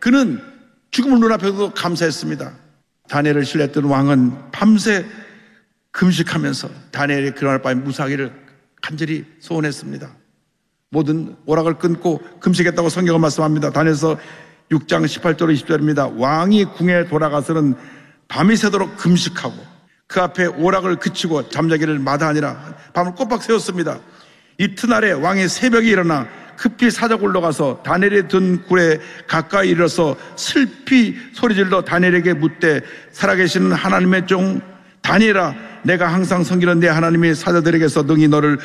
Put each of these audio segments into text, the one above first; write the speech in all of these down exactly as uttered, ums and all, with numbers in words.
그는 죽음을 눈앞에도 감사했습니다. 다니엘을 신뢰했던 왕은 밤새 금식하면서 다니엘이 그날 밤에 무사하기를 간절히 소원했습니다. 모든 오락을 끊고 금식했다고 성경은 말씀합니다. 다니엘서 육 장 십팔 절 이십 절입니다. 왕이 궁에 돌아가서는 밤이 새도록 금식하고 그 앞에 오락을 그치고 잠자기를 마다하니라. 밤을 꼬박 새웠습니다. 이튿날에 왕이 새벽에 일어나 급히 사자 굴러가서 다니엘이 든 굴에 가까이 이르러서 슬피 소리질러 다니엘에게 묻되 살아계시는 하나님의 종 다니엘아, 내가 항상 섬기는 내 하나님이 사자들에게서 능히 너를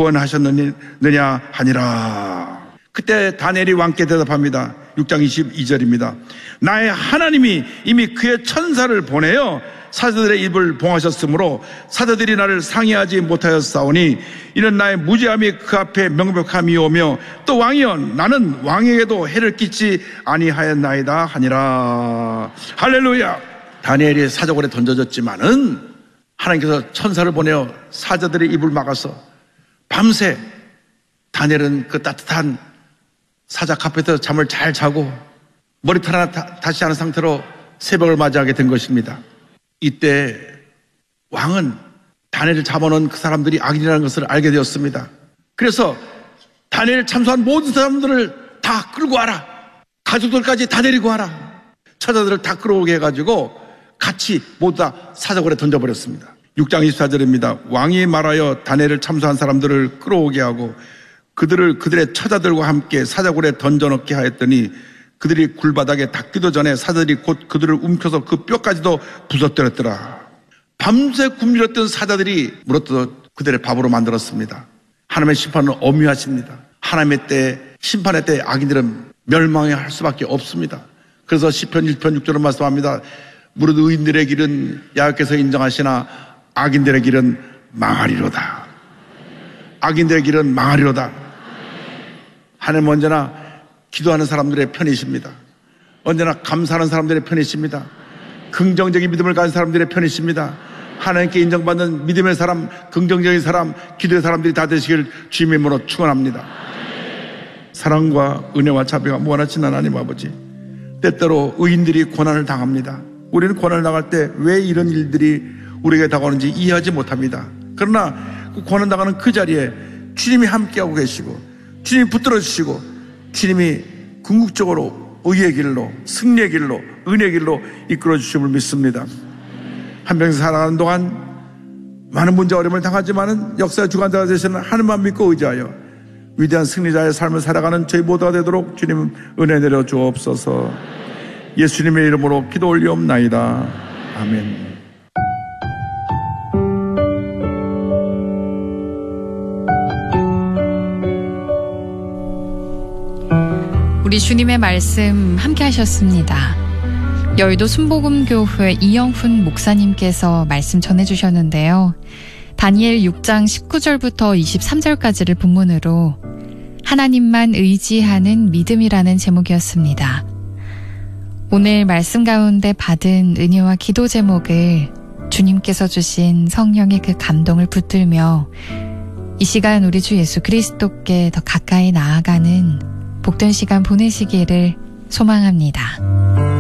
구원하셨느냐 하니라. 그때 다니엘이 왕께 대답합니다. 육 장 이십이 절입니다. 나의 하나님이 이미 그의 천사를 보내어 사자들의 입을 봉하셨으므로 사자들이 나를 상의하지 못하였사오니 이는 나의 무죄함이 그 앞에 명백함이오며 또 왕이여 나는 왕에게도 해를 끼치 아니하였나이다 하니라. 할렐루야. 다니엘이 사자굴에 던져졌지만은 하나님께서 천사를 보내어 사자들의 입을 막아서 밤새 다니엘은 그 따뜻한 사자 카펫에서 잠을 잘 자고 머리털 하나 다, 다시 하는 상태로 새벽을 맞이하게 된 것입니다. 이때 왕은 다니엘을 잡아놓은 그 사람들이 악인이라는 것을 알게 되었습니다. 그래서 다니엘을 참수한 모든 사람들을 다 끌고 와라. 가족들까지 다 데리고 와라. 처자들을 다 끌어오게 해가지고 같이 모두 다 사자굴에 던져버렸습니다. 육 장 이십사 절입니다. 왕이 말하여 다니엘을 참수한 사람들을 끌어오게 하고 그들을 그들의 처자들과 함께 사자굴에 던져넣게 하였더니 그들이 굴바닥에 닿기도 전에 사자들이 곧 그들을 움켜서 그 뼈까지도 부서뜨렸더라. 밤새 굶주렸던 사자들이 물어뜯어 그들의 밥으로 만들었습니다. 하나님의 심판은 엄유하십니다. 하나님의 때 심판의 때 악인들은 멸망해야 할 수밖에 없습니다. 그래서 시편 일 편 육 절은 말씀합니다. 무릇 의인들의 길은 야훼께서 인정하시나 악인들의 길은 망하리로다. 악인들의 길은 망하리로다. 하나님 언제나 기도하는 사람들의 편이십니다. 언제나 감사하는 사람들의 편이십니다. 긍정적인 믿음을 가진 사람들의 편이십니다. 하나님께 인정받는 믿음의 사람, 긍정적인 사람, 기도의 사람들이 다 되시길 주님의 이름으로 축원합니다. 사랑과 은혜와 자비가 무한하신 하나님 아버지, 때때로 의인들이 고난을 당합니다. 우리는 고난을 당할 때 왜 이런 일들이 우리에게 다가오는지 이해하지 못합니다. 그러나 그 고난 당하는 그 자리에 주님이 함께하고 계시고 주님이 붙들어 주시고 주님이 궁극적으로 의의 길로, 승리의 길로, 은혜의 길로 이끌어 주심을 믿습니다. 한평생 살아가는 동안 많은 문제 어려움을 당하지만은 역사의 주관자가 되시는 하나님만 믿고 의지하여 위대한 승리자의 삶을 살아가는 저희 모두가 되도록 주님 은혜 내려 주옵소서. 예수님의 이름으로 기도 올리옵나이다. 아멘. 우리 주님의 말씀 함께 하셨습니다. 여의도 순복음교회 이영훈 목사님께서 말씀 전해주셨는데요. 다니엘 육 장 십구 절부터 이십삼 절까지를 본문으로 하나님만 의지하는 믿음이라는 제목이었습니다. 오늘 말씀 가운데 받은 은혜와 기도 제목을 주님께서 주신 성령의 그 감동을 붙들며 이 시간 우리 주 예수 그리스도께 더 가까이 나아가는 복된 시간 보내시기를 소망합니다.